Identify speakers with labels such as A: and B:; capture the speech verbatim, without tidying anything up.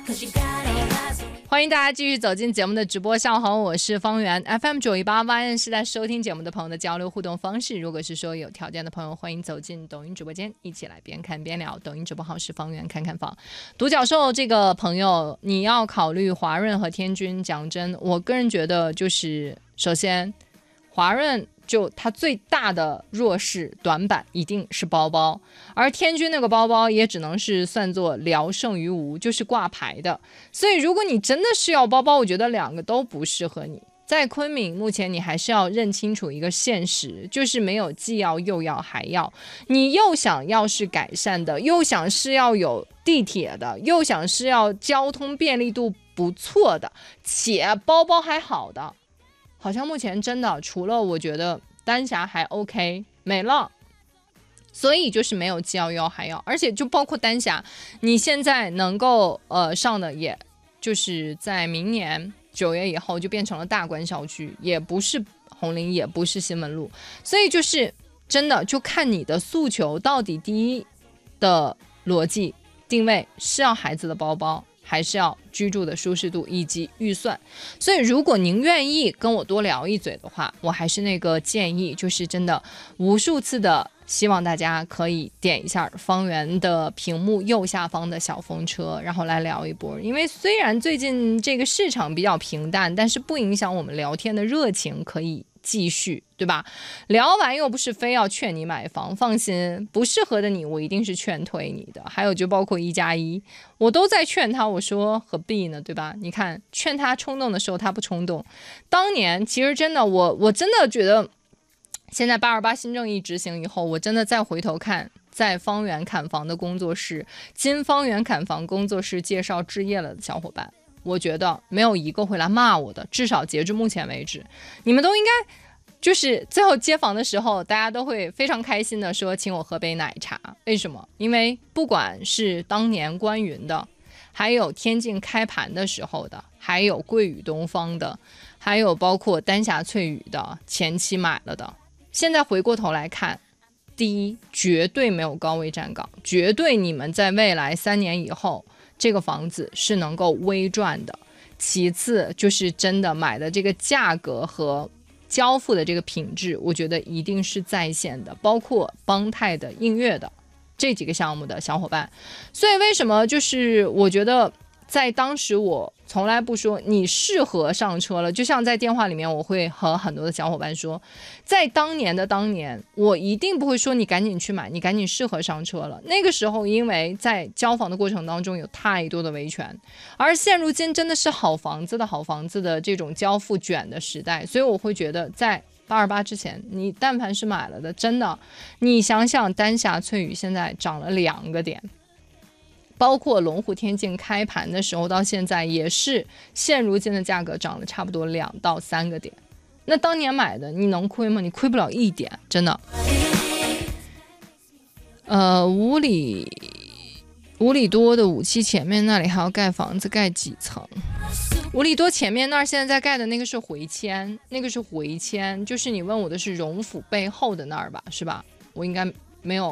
A: 欢迎大家继续走进节目的直播，下午好，我是方圆 F M 九一八 Y N 是在收听节目的朋友的交流互动方式。如果是说有条件的朋友，欢迎走进抖音直播间，一起来边看边聊。抖音直播号是方圆看看房。独角兽这个朋友，你要考虑华润和天君。讲真，我个人觉得就是首先华润就它最大的弱势短板一定是包包，而天君那个包包也只能是算作聊胜于无，就是挂牌的。所以如果你真的是要包包，我觉得两个都不适合你。在昆明目前你还是要认清楚一个现实，就是没有既要又要还要，你又想要是改善的，又想是要有地铁的，又想是要交通便利度不错的，且包包还好的，好像目前真的除了我觉得丹霞还 OK 没了。所以就是没有既要又要还要，而且就包括丹霞，你现在能够呃上的，也就是在明年九月以后就变成了大关校区，也不是红林，也不是新门路，所以就是真的就看你的诉求到底第一的逻辑定位是要孩子的包包，还是要居住的舒适度以及预算。所以如果您愿意跟我多聊一嘴的话，我还是那个建议，就是真的无数次的希望大家可以点一下方圆的屏幕右下方的小风车，然后来聊一波。因为虽然最近这个市场比较平淡，但是不影响我们聊天的热情，可以继续，对吧？聊完又不是非要劝你买房，放心，不适合的你我一定是劝退你的。还有就包括一加一，我都在劝他，我说何必呢，对吧？你看劝他冲动的时候他不冲动，当年其实真的我我真的觉得现在八二八新政一执行以后，我真的再回头看在方圆砍房的工作室，金方圆砍房工作室介绍置业了的小伙伴，我觉得没有一个会来骂我的，至少截至目前为止，你们都应该就是最后接房的时候，大家都会非常开心的说请我喝杯奶茶。为什么？因为不管是当年关云的，还有天境开盘的时候的，还有桂宇东方的，还有包括丹霞翠羽的前期买了的，现在回过头来看，第一，绝对没有高位站岗，绝对你们在未来三年以后这个房子是能够微赚的。其次就是真的买的这个价格和交付的这个品质，我觉得一定是在线的，包括邦泰的、映月的这几个项目的小伙伴。所以为什么就是我觉得在当时我从来不说你适合上车了，就像在电话里面我会和很多的小伙伴说，在当年的当年我一定不会说你赶紧去买，你赶紧适合上车了。那个时候因为在交房的过程当中有太多的维权，而现如今真的是好房子的好房子的这种交付卷的时代，所以我会觉得在八二八之前你但凡是买了的，真的你想想丹霞翠羽现在涨了两个点，包括龙湖天境开盘的时候到现在也是现如今的价格涨了差不多两到三个点，那当年买的你能亏吗？你亏不了一点，真的。呃，五里五里多的五期前面那里还要盖房子，盖几层？五里多前面那儿现在在盖的那个是回迁，那个是回迁，就是你问我的是荣府背后的那儿吧，是吧？我应该没有